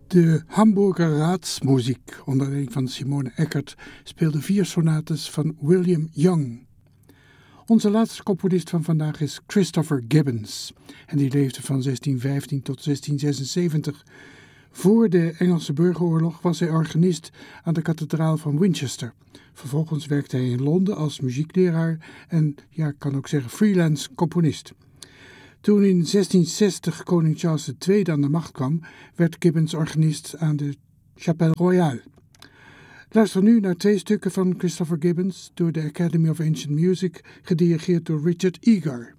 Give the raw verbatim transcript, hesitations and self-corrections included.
De Hamburger Raadsmuziek, onder leiding van Simone Eckert, speelde vier sonates van William Young. Onze laatste componist van vandaag is Christopher Gibbons. En die leefde van zestien vijftien tot zestien zesenzeventig. Voor de Engelse burgeroorlog was hij organist aan de kathedraal van Winchester. Vervolgens werkte hij in Londen als muziekleraar en, ja, ik kan ook zeggen, freelance componist. Toen in zestien zestig koning Charles de Tweede aan de macht kwam, werd Gibbons organist aan de Chapelle Royale. Luister nu naar twee stukken van Christopher Gibbons door de Academy of Ancient Music, gedirigeerd door Richard Egar.